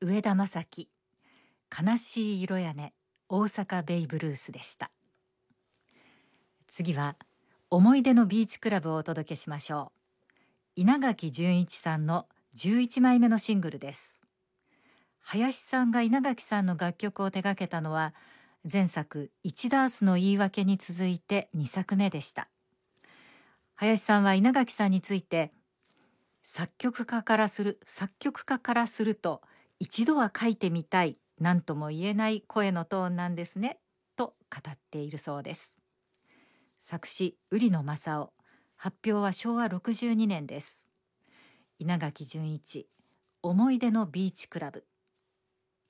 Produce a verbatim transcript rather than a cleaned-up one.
上田正樹、悲しい色屋根、大阪ベイブルースでした。次は思い出のビーチクラブをお届けしましょう。稲垣潤一さんのじゅういちまいめのシングルです。林さんが稲垣さんの楽曲を手掛けたのは前作一ダースの言い訳に続いてにさくめでした。林さんは稲垣さんについて、作曲家からする作曲家からすると一度は書いてみたい、何とも言えない声のトーンなんですねと語っているそうです。作詞売野正雄、発表はしょうわろくじゅうにねんです。稲垣潤一、思い出のビーチクラブ。